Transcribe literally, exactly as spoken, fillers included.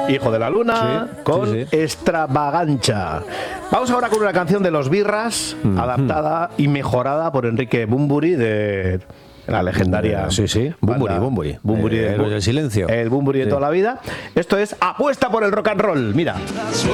Hijo de la Luna, Sí, con sí, sí. Extravagancha. Vamos ahora con una canción de Los Birras, Mm. adaptada y mejorada por Enrique Bunbury de la legendaria. Sí, sí. Bunbury, banda Bunbury. Bunbury Eh, de- Héroes del Silencio. El Bunbury de Sí. toda la vida. Esto es Apuesta por el Rock and Roll. Mira.